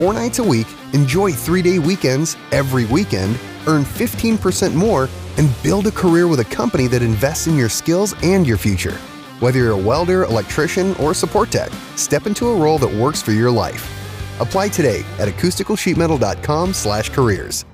4 nights a week, enjoy 3-day weekends every weekend, earn 15% more, and build a career with a company that invests in your skills and your future. Whether you're a welder, electrician, or support tech, step into a role that works for your life. Apply today at acousticalsheetmetal.com/careers.